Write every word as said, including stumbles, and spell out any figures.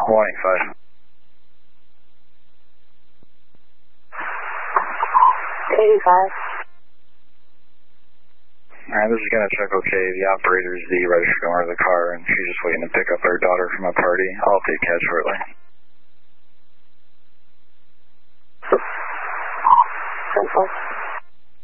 one eight five. eighty-five. Alright, this is gonna check okay. The operator's the registered owner of the car, and she's just waiting to pick up her daughter from a party. I'll take cash shortly.